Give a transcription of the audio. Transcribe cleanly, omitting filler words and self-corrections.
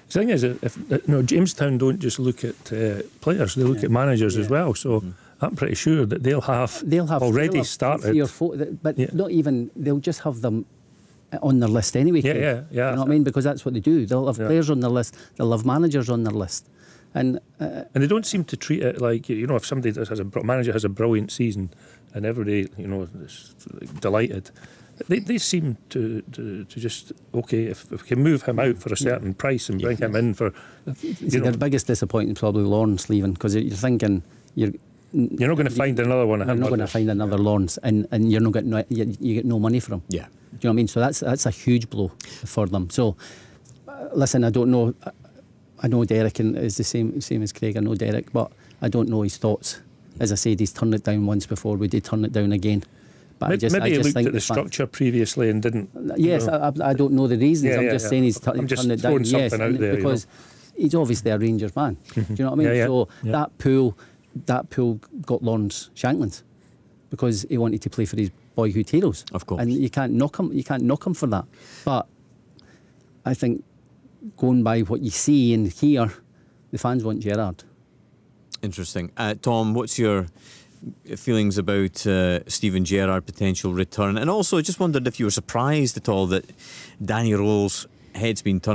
The thing is, Jamestown don't just look at players; they look at managers as well. So I'm pretty sure that they'll have already started 3 or 4, but not even. They'll just have them on their list anyway. Yeah. You know what I mean? Because that's what they do. They'll have players on their list. They'll have managers on their list, and they don't seem to treat it like, if somebody manager has a brilliant season and everybody is delighted. They seem to just, if we can move him out for a certain price and bring him in for their biggest disappointment probably Lawrence leaving, because you're thinking you're not going to find another one. You're not going to find another Lawrence, and you're not getting you get no money for him. Yeah, do you know what I mean? So that's a huge blow for them. So listen, I don't know. I know Derek is the same as Craig. I know Derek, but I don't know his thoughts. As I said, he's turned it down once before. Would he turn it down again? But maybe he looked at the structure previously and didn't. Yes, I don't know the reasons. I'm just saying he's turned it down. Yes, out there, because he's obviously a Rangers fan. Do you know what I mean? So that pool got Lawrence Shankland because he wanted to play for his boyhood heroes. Of course, and you can't knock him. You can't knock him for that. But I think going by what you see and hear, the fans want Gerrard. Interesting. Tom, what's your feelings about Steven Gerrard potential return? And also, I just wondered if you were surprised at all that Danny Role's head's been turned